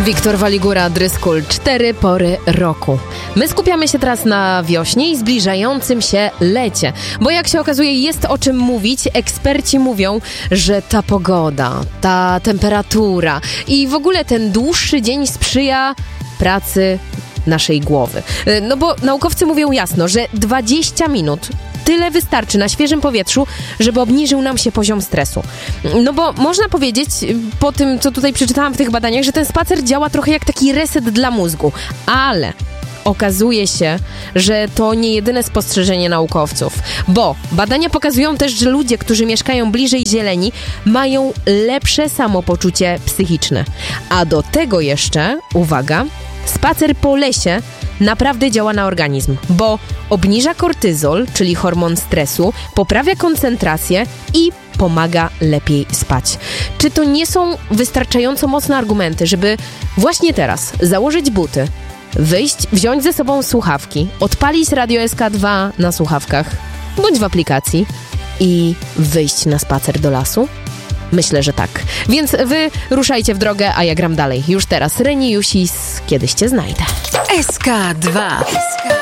Wiktor Waligura, Dryskul, 4 pory roku. My skupiamy się teraz na wiośnie i zbliżającym się lecie, bo jak się okazuje, jest o czym mówić. Eksperci mówią, że ta pogoda, ta temperatura i w ogóle ten dłuższy dzień sprzyja pracy naszej głowy. No bo naukowcy mówią jasno, że 20 minut tyle wystarczy na świeżym powietrzu, żeby obniżył nam się poziom stresu. No bo można powiedzieć, po tym, co tutaj przeczytałam w tych badaniach, że ten spacer działa trochę jak taki reset dla mózgu. Ale okazuje się, że to nie jedyne spostrzeżenie naukowców, bo badania pokazują też, że ludzie, którzy mieszkają bliżej zieleni, mają lepsze samopoczucie psychiczne. A do tego jeszcze, uwaga, spacer po lesie naprawdę działa na organizm, bo obniża kortyzol, czyli hormon stresu, poprawia koncentrację i pomaga lepiej spać. Czy to nie są wystarczająco mocne argumenty, żeby właśnie teraz założyć buty, wyjść, wziąć ze sobą słuchawki, odpalić Radio SK2 na słuchawkach bądź w aplikacji i wyjść na spacer do lasu? Myślę, że tak. Więc wy ruszajcie w drogę, a ja gram dalej. Już teraz Reni Jusis, Kiedyś cię znajdę. SK2.